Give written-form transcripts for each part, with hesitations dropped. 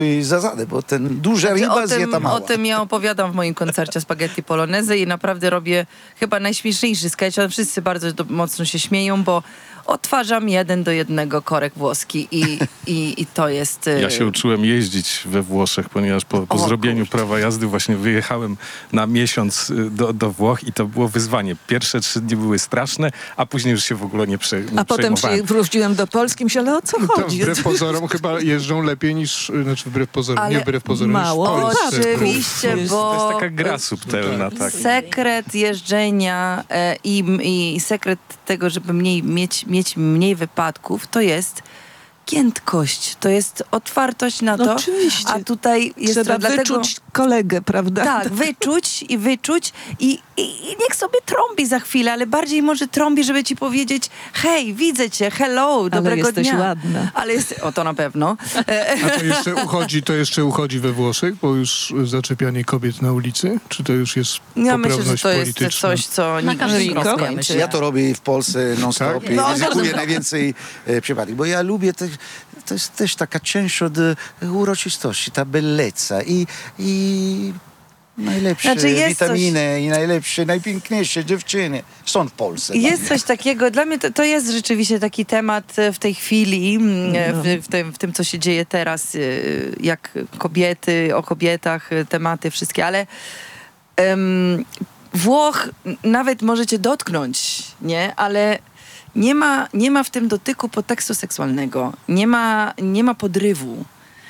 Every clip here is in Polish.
zasady, bo ten duża ryba zje ta mała. O tym ja opowiadam w moim koncercie Spaghetti Polonese i naprawdę robię chyba najśmieszniejszy sketch, ale wszyscy bardzo mocno się śmieją, bo odtwarzam 1 do 1 korek włoski i to jest... Ja się uczyłem jeździć we Włoszech, ponieważ po zrobieniu prawa jazdy właśnie wyjechałem na miesiąc do Włoch i to było wyzwanie. Pierwsze 3 dni były straszne, a później już się w ogóle nie przejmowałem. A potem wróciłem do Polski, myślałem, ale o co chodzi? To wbrew pozorom chyba jeżdżą lepiej niż, znaczy wbrew pozorom, ale nie wbrew pozorom, mało. niż w Polsce. Oczywiście, bo... To jest taka gra subtelna. Tak. Sekret jeżdżenia i sekret tego, żeby mieć mniej wypadków, to jest giętkość, to jest otwartość na to. Oczywiście. A tutaj jest Trzeba to dlatego... wyczuć kolegę, prawda? Tak, wyczuć i niech sobie trąbi za chwilę, ale bardziej może trąbi, żeby ci powiedzieć: hej, widzę cię, hello, dobrego dnia. Ale jesteś ładna. Ale o, to na pewno. A to jeszcze uchodzi we Włoszech, bo już zaczepianie kobiet na ulicy? Czy to już jest Ja poprawność myślę, że to jest polityczna? coś, co nigdy każdym nie kroku. skończy. Ja to robię w Polsce non-stop Tak? i No, ryzykuję najwięcej przypadków, bo ja lubię to jest też taka część od uroczystości, ta bellezza i najlepsze witaminy i najlepsze, najpiękniejsze dziewczyny są w Polsce. Jest coś takiego, dla mnie to jest rzeczywiście taki temat w tej chwili, w tym, co się dzieje teraz, jak kobiety, o kobietach, tematy wszystkie, ale Włoch nawet możecie dotknąć, nie? Ale nie ma w tym dotyku podtekstu seksualnego, nie ma podrywu.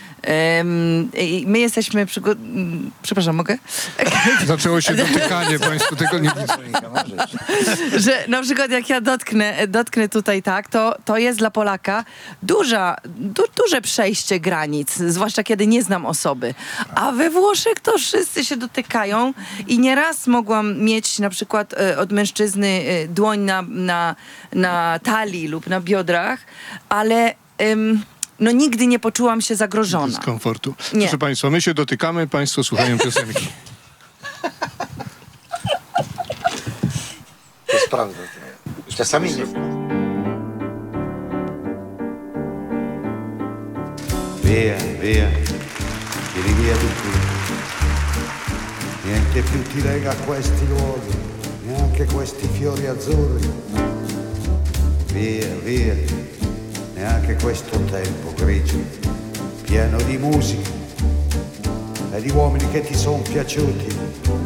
My jesteśmy przepraszam, mogę? Zaczęło się dotykanie, państwo tego nie widzą. Że na przykład jak ja dotknę tutaj tak, to jest dla Polaka duże przejście granic, zwłaszcza kiedy nie znam osoby. A we Włoszech to wszyscy się dotykają i nieraz mogłam mieć na przykład od mężczyzny dłoń na talii lub na biodrach, ale... no nigdy nie poczułam się zagrożona. Dyskomfortu. Nie. Proszę państwa, my się dotykamy, państwo słuchają piosenki. To jest prawda. Czasami nie. Via, via, tiri via di qui. Niente più ti lega a questi luoghi, neanche questi fiori azzurri. Via, via, neanche questo tempo grigio, pieno di musica e di uomini che ti sono piaciuti.